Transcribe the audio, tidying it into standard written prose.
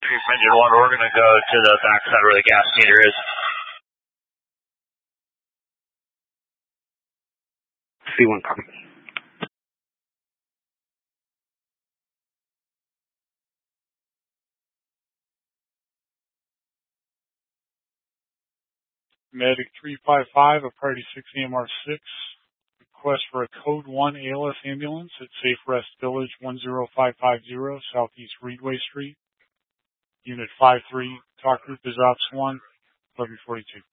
Engine 1, we're going to go to the backside where the gas meter is. C1 copy. Medic 355 of Priority 6 AMR6. Request for a Code 1 ALS ambulance at Safe Rest Village 10550 Southeast Reedway Street. Unit 53, talk group is Ops 1, 1142.